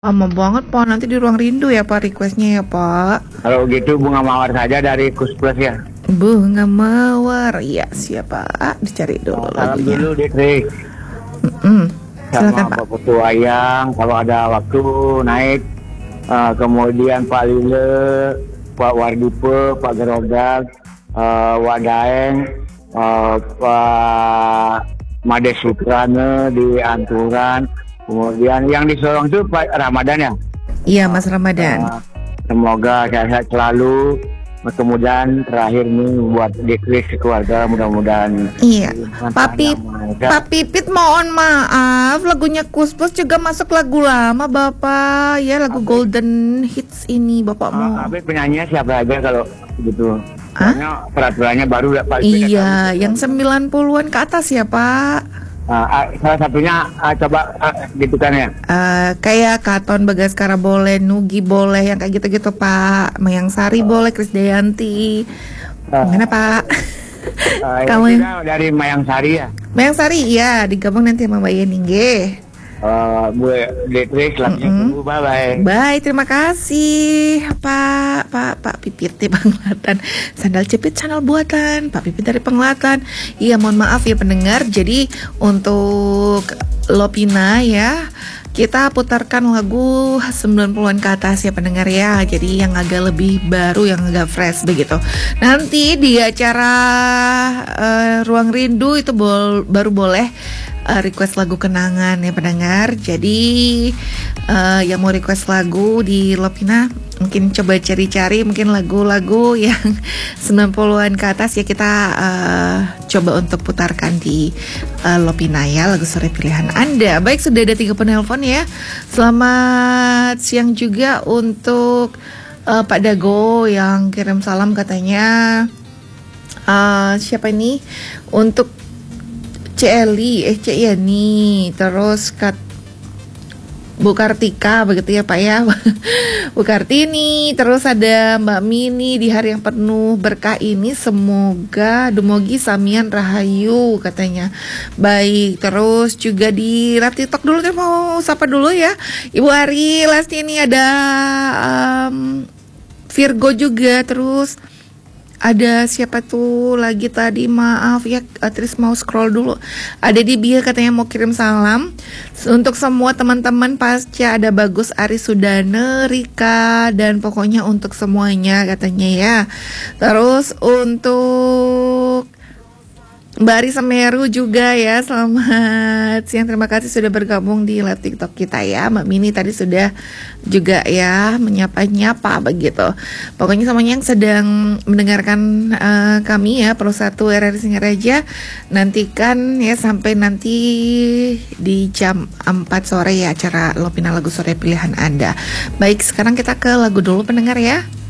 Lama banget Pak, nanti di ruang rindu ya Pak requestnya ya Pak. Kalau gitu bunga mawar saja dari Kus Plus ya. Bunga mawar, ya siapa? Dicari dulu Salam lagunya. dulu Detrik. Silakan Sama Pak. Pak Putu Ayang, kalau ada waktu naik. Kemudian Pak Lile, Pak Wardipe, Pak Gerodak, Wadaeng, Pak Made Suprane di Anturan. Kemudian yang di Sorong itu Pak Ramadan ya. Iya Mas Ramadan. Semoga sehat selalu. Kemudian terakhir nih buat Dekris keluarga, mudah-mudahan. Iya. Pak Pipit mohon maaf, lagunya Kus Plus juga masuk lagu lama Bapak. Ya lagu Golden Hits ini Bapak mau. Abi penyanyinya siapa aja kalau gitu? Hah? Soalnya peraturannya baru ya Pak. Iya, yang 90-an ke atas ya Pak. Salah satunya coba gitu kan ya. Kayak Katon Bagaskara boleh, Nugi boleh, yang kayak gitu-gitu Pak. Mayang Sari boleh, Krisdayanti. Mana Pak? Kamu Kita dari Mayang Sari ya. Mayang Sari, iya, digabung nanti sama Mbak Yeni, nggih. Bu Detrik, langsung tunggu, bye-bye. Bye, terima kasih Pak Pipit di Penglatan. Sandal jepit channel buatan Pak Pipit dari Penglatan. Iya, mohon maaf ya pendengar. Jadi untuk Lopina ya, kita putarkan lagu 90-an ke atas ya pendengar ya. Jadi yang agak lebih baru, yang agak fresh begitu. Nanti di acara Ruang Rindu itu baru boleh request lagu kenangan ya pendengar. Jadi yang mau request lagu di Lopina mungkin coba cari-cari mungkin lagu-lagu yang 90-an ke atas ya, kita coba untuk putarkan di Lopina ya, lagu sore pilihan Anda. Baik, sudah ada 3 penelpon ya. Selamat siang juga untuk Pak Dago yang kirim salam, katanya siapa ini? Untuk Celi, Cek Yani, terus Bu Kartika begitu ya Pak ya. Bu Kartini, terus ada Mbak Mini, di hari yang penuh berkah ini semoga dumugi samian rahayu katanya. Baik, terus juga di live TikTok dulu deh, mau sapa dulu ya. Ibu Ari, lastnya ini ada Virgo juga, terus ada siapa tuh lagi tadi, maaf ya Tris mau scroll dulu. Ada di bio katanya mau kirim salam untuk semua teman-teman pasca, ada Bagus Ari Sudane, Rika, dan pokoknya untuk semuanya katanya ya. Terus untuk Mbak Ari Semeru juga ya, selamat siang, terima kasih sudah bergabung di live TikTok kita ya. Mbak Mini tadi sudah juga ya menyapa-nyapa begitu. Pokoknya semuanya yang sedang mendengarkan kami ya, Pro 1 RRI Singaraja, nantikan ya sampai nanti di jam 4 sore ya acara Lopina lagu sore pilihan Anda. Baik, sekarang kita ke lagu dulu pendengar ya.